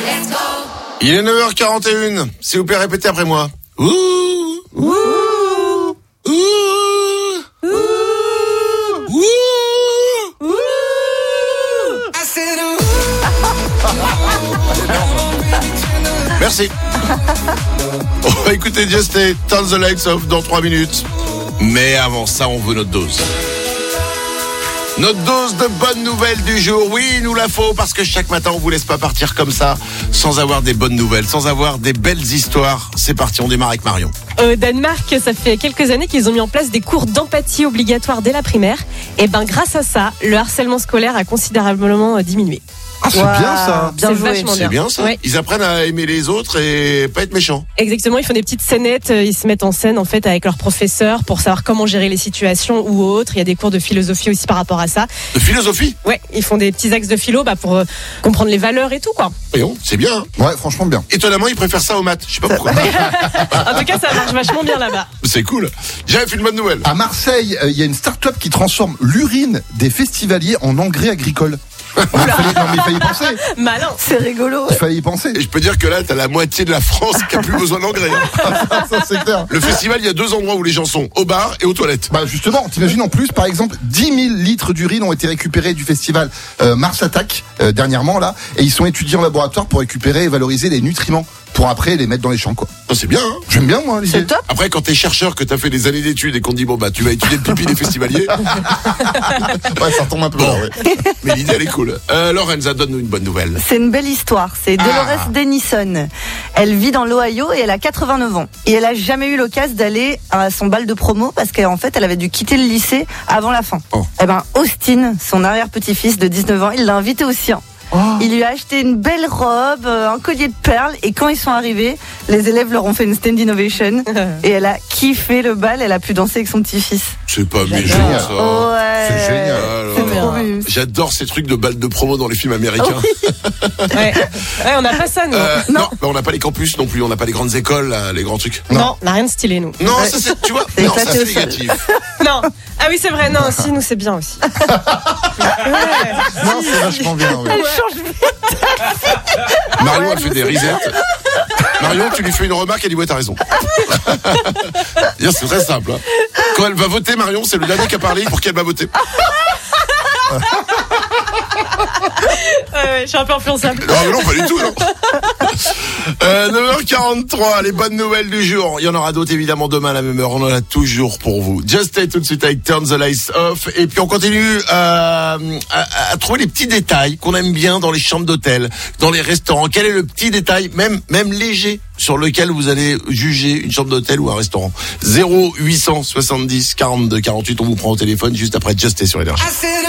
Il est 9h41. S'il vous plaît, répétez après moi. Ouh, ouh, ouh, ouh, ouh. Merci. On va écouter Just Stay, Turn the Lights Off dans 3 minutes. Mais avant ça, on veut notre dose. Notre dose de bonnes nouvelles du jour. Oui, il nous la faut parce que chaque matin, on vous laisse pas partir comme ça, sans avoir des bonnes nouvelles, sans avoir des belles histoires. C'est parti, on démarre avec Marion. Au Danemark, ça fait quelques années qu'ils ont mis en place des cours d'empathie obligatoires dès la primaire. Et grâce à ça, le harcèlement scolaire a considérablement diminué. Ah, c'est bien ça. C'est vachement C'est bien ça. Ouais. Ils apprennent à aimer les autres et pas être méchants. Exactement, ils font des petites scénettes, ils se mettent en scène en fait avec leurs professeurs pour savoir comment gérer les situations ou autres. Il y a des cours de philosophie aussi par rapport à ça. De philosophie. Ouais, ils font des petits axes de philo pour comprendre les valeurs et tout quoi. Voyons, c'est bien. Hein. Ouais, franchement bien. Étonnamment, ils préfèrent ça aux maths. Je sais pas pourquoi. En tout cas, ça marche vachement bien là-bas. C'est cool. J'avais fait une bonne nouvelle. À Marseille, il y a une start-up qui transforme l'urine des festivaliers en engrais agricole. Il fallait y penser. Malin. C'est rigolo. Il fallait y penser. Et je peux dire que là, t'as la moitié de la France qui a plus besoin d'engrais. Ça, c'est clair. Le festival, il y a 2 endroits où les gens sont, au bar et aux toilettes. Bah justement, t'imagines en plus, par exemple, 10 000 litres d'urine ont été récupérés du festival Mars Attack dernièrement là, et ils sont étudiés en laboratoire pour récupérer et valoriser les nutriments pour après les mettre dans les champs quoi. Oh, c'est bien. Hein. J'aime bien moi l'idée. C'est top. Après, quand t'es chercheur, que t'as fait des années d'études et qu'on te dit tu vas étudier le pipi des festivaliers. Ouais, ça retombe un peu là, ouais. Mais l'idée, elle est cool. Lorenza, donne-nous une bonne nouvelle. C'est une belle histoire. C'est Dolores Denison. Elle vit dans l'Ohio et elle a 89 ans. Et elle a jamais eu l'occasion d'aller à son bal de promo parce qu'en fait, elle avait dû quitter le lycée avant la fin. Oh. Austin, son arrière-petit-fils de 19 ans, il l'a invité au sien. Oh. Il lui a acheté une belle robe, un collier de perles et quand ils sont arrivés, les élèves leur ont fait une standing ovation et elle a kiffé le bal, elle a pu danser avec son petit-fils. C'est pas méchant, Génial. ça. Ouais. C'est génial. C'est là là. trop mignon. J'adore ces trucs de balles de promo dans les films américains. Ouais, on n'a pas ça nous. Non, bah, on n'a pas les campus non plus, on n'a pas les grandes écoles, là, les grands trucs. Non, on n'a rien de stylé nous. Non, Ouais. ça c'est, tu vois, C'est non, ça éclaté c'est au sol. négatif. Non. Ah oui, c'est vrai. Non, si nous c'est bien aussi. Ouais. Non, c'est vachement bien. Ouais. Elle change vite. Marion, elle fait des risettes. Marion, tu lui fais une remarque, elle dit ouais, t'as raison. C'est très simple. Hein. Quand elle va voter, Marion, c'est le dernier qui a parlé pour qu'elle va voter. Ouais, je suis un peu influençable. Non, mais non, pas du tout, non. 9h43, les bonnes nouvelles du jour. Il y en aura d'autres évidemment demain à la même heure. On en a toujours pour vous. Just Stay tout de suite avec Turn the Lights Off. Et puis on continue à trouver les petits détails qu'on aime bien dans les chambres d'hôtel, dans les restaurants. Quel est le petit détail, même léger, sur lequel vous allez juger une chambre d'hôtel ou un restaurant? 0870 42 48. On vous prend au téléphone juste après Just Stay sur Énergie.